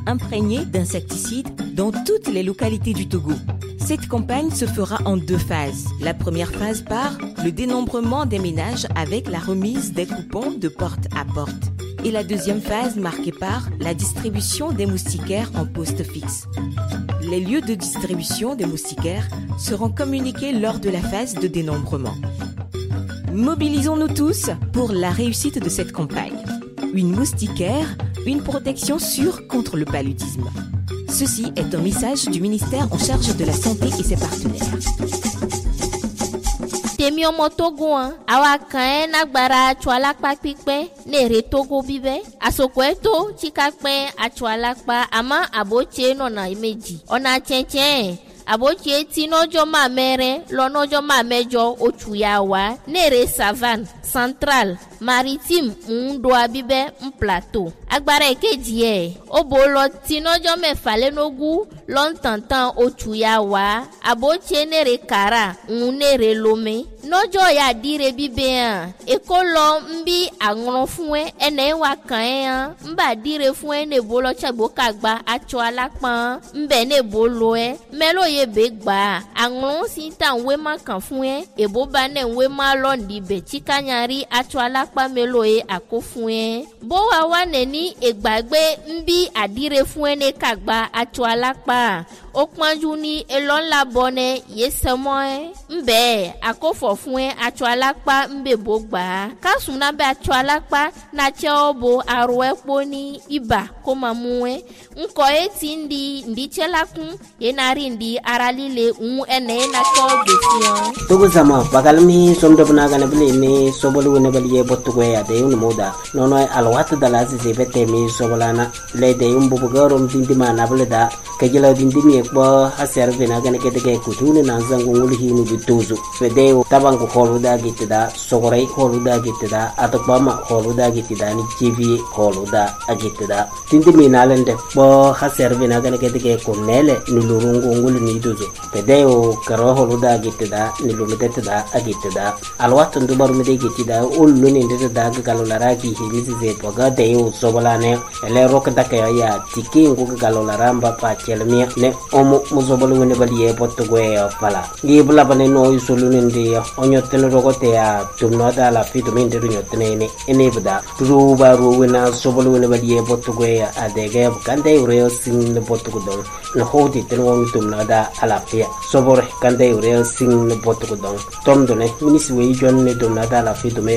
imprégnées d'insecticides dans toutes les localités du Togo. Cette campagne se fera en 2 phases. La première phase par le dénombrement des ménages avec la remise des coupons de porte à porte. Et la deuxième phase marquée par la distribution des moustiquaires en poste fixe. Les lieux de distribution des moustiquaires seront communiqués lors de la phase de dénombrement. Mobilisons-nous tous pour la réussite de cette campagne. Une moustiquaire, une protection sûre contre le paludisme. Ceci est un message du ministère en charge de la santé et ses partenaires. Temio motogo awa kan nagbara chwalakpa pipe nere togo bibe asokweto chikakpe achwalakpa ama aboche nona imeji ona chenchen aboche tinojo mamere lonojo mamejo ochuyawa nere savane central maritime ndo abibe plateau agbara ekeji obolo tinojo mefale nogu lontantan ochuyawa aboche nere kara nere lome nojo ya dire bibe ekolo mbi agron fún ene wa kan mba dire fún ne bolo chagbo kagba acho alapan mbe ne bolo melo ye be gba agron si tan we ma kan fún ebo ba ne we ma londi be chikanyari acho alapa melo ako fún bo wa ne ni egbagbe mbi adire fún ne kagba acho alapa okpanju ni elon labone yesemo mbe akofo fún acho alapa mbe bogba kasuna be acho alapa na cheobo arwepo ni iba koma muwe nko eti ndi chelakun yenari ndi aralile ene na ko befion togo sama bagalmi somdo bunaga na bile me sobolu ne baliye botto ya de un moda nono alwat dala se bete mi sobolana le de un bubugarom dindima na bile da kejela dindimi bo haser bina gane kete kutune na zangu ngul hinu bituzu fede tabangu holuda gitida sogorai holuda gitida atokbama holuda gitida ni tv holuda agitida dindimi na lende bo haser bina gane kete kunele nulurungu ngul ni duzu fede karo holuda gitida nilumidetida agitida alwatun dubaru mide gitida uluni ndida galolara ki hilizi ze boga de sobolane ele rokda ya tiki ngu galolara mba pa chelmi ne omo muzobolu wene baliye botto goya pala ngi bula bane no isolune ndi onyotene rogote ya tumnoda la fitu minde nyotene ne enebda ruba ruwena sobolu wene baliye botto goya adege kande ureo sin ne botto godon no hodi ten won tumnoda ala pia sobore kande ureo sin ne botto godon tomdo ne minisi we jonne tumnoda la fitu